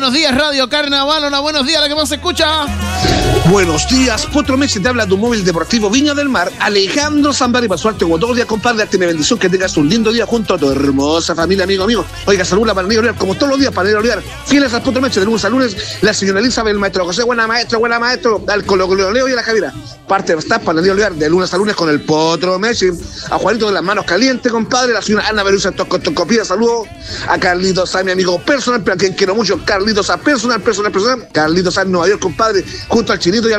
buenos días, Radio Carnaval. Hola, buenos días, la que más se escucha. Buenos días, Potro Meche, te habla tu móvil deportivo Viña del Mar, Alejandro Zambari, para suerte como todos los días, compadre, darte mi bendición, que tengas un lindo día junto a tu hermosa familia, amigo. Oiga, saluda para Niño Olivar, como todos los días, para Niño Olivar, fieles al Potro Meche, de lunes a lunes, la señora Elizabeth, el maestro José, buena maestro, al Colo-Leo y a la Javiera. Parte de estar para Niño Olivar, de lunes a lunes con el Potro Meche, a Juanito de las manos calientes, compadre, la señora Ana Berusa Tocopía, saludos a Carlitos Sáenz, mi amigo personal, pero a quien quiero mucho, Carlitos Sáenz, personal, Carlitos Sáenz, Nueva York, compadre, junto al Chinito y al